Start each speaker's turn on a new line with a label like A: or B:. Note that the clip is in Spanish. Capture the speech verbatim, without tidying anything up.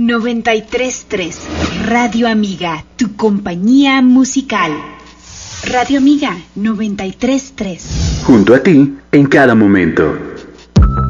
A: noventa y tres tres, Radio Amiga, tu compañía musical. Radio Amiga noventa y tres tres.
B: Junto a ti en cada momento.